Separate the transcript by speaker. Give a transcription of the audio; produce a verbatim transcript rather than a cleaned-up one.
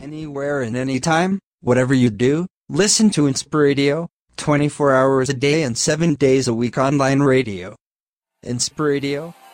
Speaker 1: Anywhere and anytime, whatever you do, listen to Inspiradio, twenty-four hours a day and seven days a week online radio. Inspiradio,